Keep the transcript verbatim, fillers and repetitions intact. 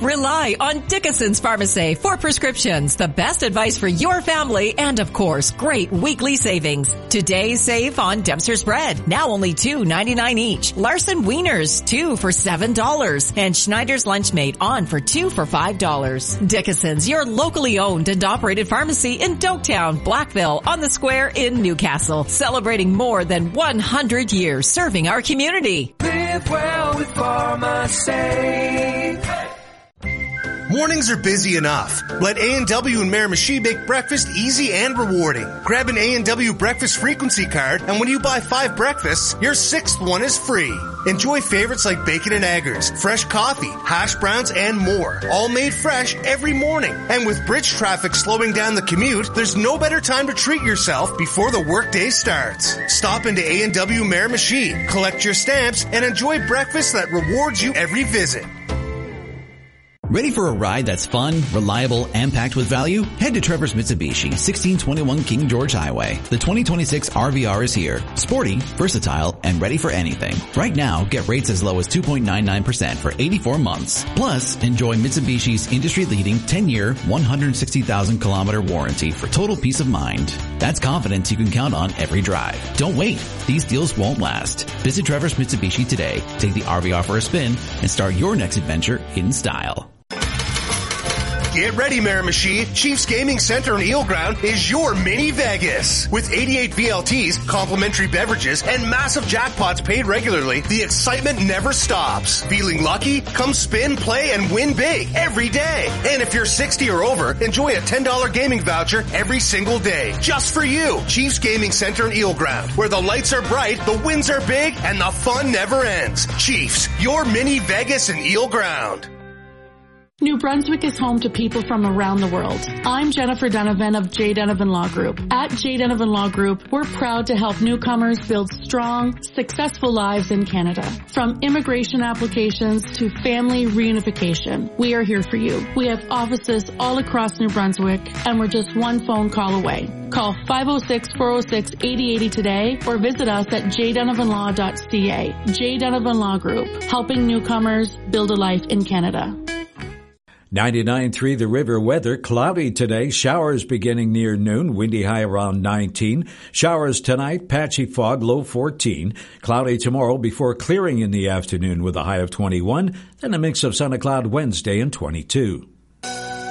Rely on Dickinson's Pharmacy for prescriptions, the best advice for your family, and of course, great weekly savings. Today, save on Dempster's bread, now only two ninety-nine each. Larson Wieners, two for seven dollars. And Schneider's Lunchmate on for two for five dollars. Dickinson's, your locally owned and operated pharmacy in Doketown, Blackville, on the Square in Newcastle. Celebrating more than one hundred years serving our community. Live well with Pharmacy. Mornings are busy enough. Let A and W and Miramichi make breakfast easy and rewarding. Grab an A and W breakfast frequency card, and when you buy five breakfasts, your sixth one is free. Enjoy favorites like bacon and eggers, fresh coffee, hash browns, and more. All made fresh every morning. And with bridge traffic slowing down the commute, there's no better time to treat yourself before the workday starts. Stop into A and W Miramichi, collect your stamps, and enjoy breakfast that rewards you every visit. Ready for a ride that's fun, reliable, and packed with value? Head to Trevor's Mitsubishi, sixteen twenty-one King George Highway. The twenty twenty-six R V R is here. Sporty, versatile, and ready for anything. Right now, get rates as low as two point nine nine percent for eighty-four months. Plus, enjoy Mitsubishi's industry-leading ten-year, one hundred sixty thousand kilometer warranty for total peace of mind. That's confidence you can count on every drive. Don't wait. These deals won't last. Visit Trevor's Mitsubishi today. Take the R V R for a spin and start your next adventure in style. Get ready, Miramichi. Chiefs Gaming Center in Eel Ground is your mini Vegas. With eighty-eight V L Ts, complimentary beverages, and massive jackpots paid regularly, the excitement never stops. Feeling lucky? Come spin, play, and win big every day. And if you're sixty or over, enjoy a ten dollars gaming voucher every single day. Just for you. Chiefs Gaming Center in Eel Ground, where the lights are bright, the wins are big, and the fun never ends. Chiefs, your mini Vegas in Eel Ground. New Brunswick is home to people from around the world. I'm Jennifer Donovan of J. Donovan Law Group. At J. Donovan Law Group, we're proud to help newcomers build strong, successful lives in Canada. From immigration applications to family reunification, we are here for you. We have offices all across New Brunswick, and we're just one phone call away. Call five oh six, four oh six, eight oh eight oh today or visit us at j donovan law dot c a. J. Donovan Law Group, helping newcomers build a life in Canada. ninety-nine point three The River weather. Cloudy today. Showers beginning near noon. Windy high around nineteen. Showers tonight. Patchy fog. Low fourteen. Cloudy tomorrow before clearing in the afternoon with a high of twenty-one. Then a mix of sun and cloud Wednesday and twenty-two.